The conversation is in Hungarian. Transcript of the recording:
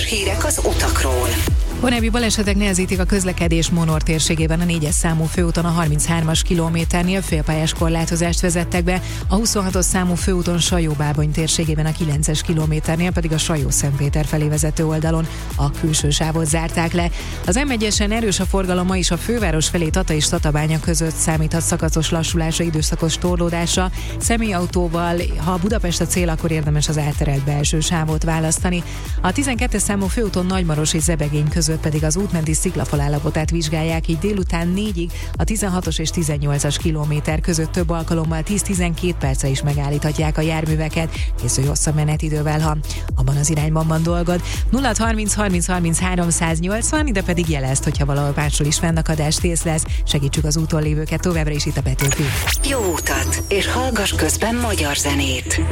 hírek az utakról. Korábbi balesetek nehezítik a közlekedés Monor térségében a 4-es számú főúton a 33-as kilométernél félpályás korlátozást vezettek be, a 26-os számú főúton Sajó-Bábony térségében a 9-es kilométernél pedig a Sajó-Szentpéter felé vezető oldalon a külső sávot zárták le. Az M1-esen erős a forgalom ma is a főváros felé Tata és Tatabánya között számíthat szakaszos lassulásra, időszakos torlódásra. Személyautóval, ha Budapest a cél, akkor érdemes az átterelt belső sávot választani. A 12-es számú főúton Nagymaros és Zebegény között pedig az útmenti sziklafal állapotát vizsgálják, így délután 4-ig a 16-os és 18-as kilométer között több alkalommal 10-12 percre is megállíthatják a járműveket, készülj hosszabb menetidővel, ha abban az irányban van dolgod. 0630 30 33 180, ide pedig jelezd, hogyha valahol máshol is fennakadást észlelsz, segítsük az úton lévőket továbbra is itt a Petőfi. Jó utat, és hallgass közben magyar zenét.